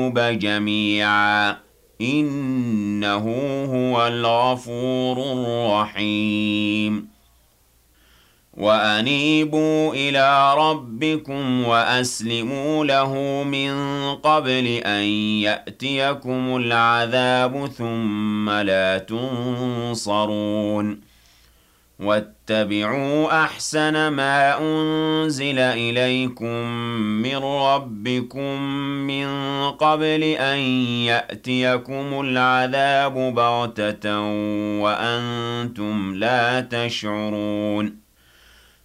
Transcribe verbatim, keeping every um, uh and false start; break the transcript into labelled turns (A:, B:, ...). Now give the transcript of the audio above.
A: الذنوب جميعا إنه هو الغفور الرحيم وأنيبوا إلى ربكم وأسلموا له من قبل أن يأتيكم العذاب ثم لا تنصرون واتبعوا أحسن ما أنزل إليكم من ربكم من قبل أن يأتيكم العذاب بغتة وأنتم لا تشعرون